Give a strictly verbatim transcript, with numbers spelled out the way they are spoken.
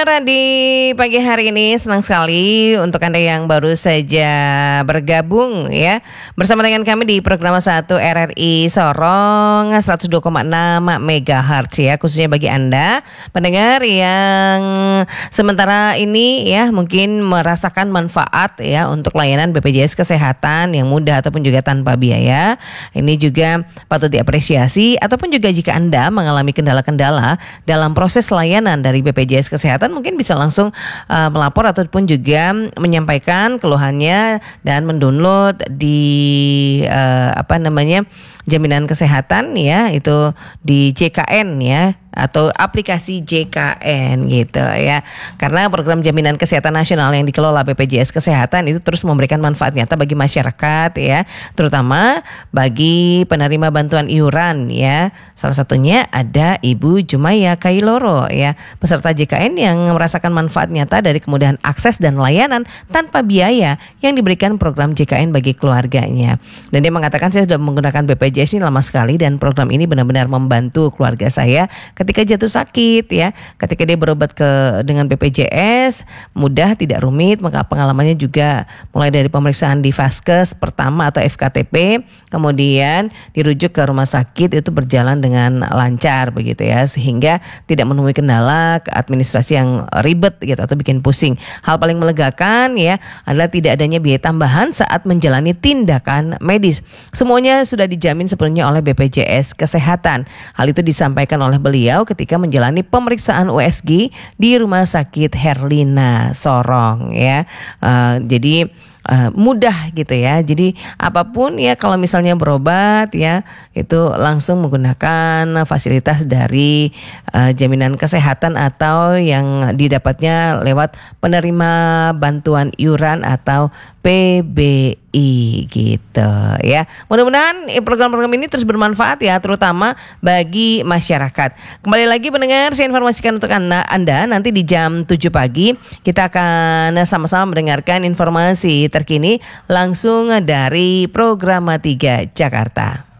pendengar, di pagi hari ini senang sekali untuk Anda yang baru saja bergabung ya bersama dengan kami di program satu R R I Sorong seratus dua koma enam megahertz ya, khususnya bagi Anda pendengar yang sementara ini ya mungkin merasakan manfaat ya untuk layanan B P J S Kesehatan yang mudah ataupun juga tanpa biaya. Ini juga patut diapresiasi, ataupun juga jika Anda mengalami kendala-kendala dalam proses layanan dari B P J S Kesehatan, mungkin bisa langsung uh, melapor ataupun juga menyampaikan keluhannya dan mendownload di uh, apa namanya jaminan kesehatan ya, itu di J K N ya, atau aplikasi J K N gitu ya. Karena program jaminan kesehatan nasional yang dikelola B P J S Kesehatan itu terus memberikan manfaat nyata bagi masyarakat ya, terutama bagi penerima bantuan iuran ya. Salah satunya ada Ibu Jumaya Kailoro ya, peserta J K N yang merasakan manfaat nyata dari kemudahan akses dan layanan tanpa biaya yang diberikan program J K N bagi keluarganya. Dan dia mengatakan, saya sudah menggunakan B P J S ini lama sekali dan program ini benar-benar membantu keluarga saya ketika jatuh sakit ya. Ketika dia berobat ke dengan B P J S mudah, tidak rumit, maka pengalamannya juga mulai dari pemeriksaan di Vaskes pertama atau F K T P, kemudian dirujuk ke rumah sakit, itu berjalan dengan lancar begitu ya, sehingga tidak menemui kendala ke administrasi yang ribet gitu atau bikin pusing. Hal paling melegakan ya adalah tidak adanya biaya tambahan saat menjalani tindakan medis. Semuanya sudah dijamin sepenuhnya oleh B P J S Kesehatan. Hal itu disampaikan oleh beliau ketika menjalani pemeriksaan U S G di Rumah Sakit Herlina Sorong ya. Uh, jadi Uh, mudah gitu ya. Jadi apapun ya, kalau misalnya berobat ya, itu langsung menggunakan fasilitas dari uh, jaminan kesehatan atau yang didapatnya lewat penerima bantuan iuran atau P B I gitu ya. Mudah-mudahan program-program ini terus bermanfaat ya, terutama bagi masyarakat. Kembali lagi pendengar, saya informasikan untuk anda, anda nanti di jam tujuh pagi kita akan sama-sama mendengarkan informasi terkini langsung dari Programa tiga Jakarta.